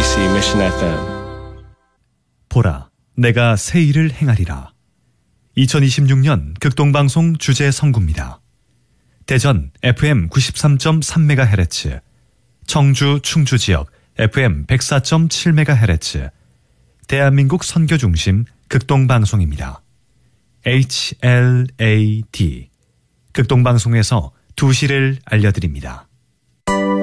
KBC Mission FM. 보라, 내가 새 일을 행하리라. 2026년 극동방송 주제 선구입니다. 대전 FM 93.3MHz, 청주 충주 지역 FM 104.7MHz, 대한민국 선교중심 극동방송입니다. HLAD, 극동방송에서 2시를 알려드립니다.